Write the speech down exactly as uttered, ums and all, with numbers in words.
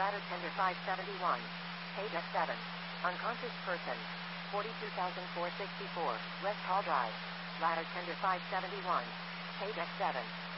Ladder tender five seventy-one. Page F seven. Unconscious person. forty-two thousand four hundred sixty-four, West Hall Drive. Ladder tender five seventy-one. Page F seven.